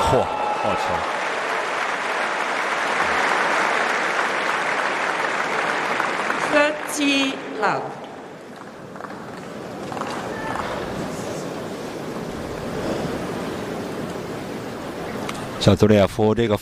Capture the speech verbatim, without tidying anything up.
嚯，好球！ thirty love。 小祖列夫这个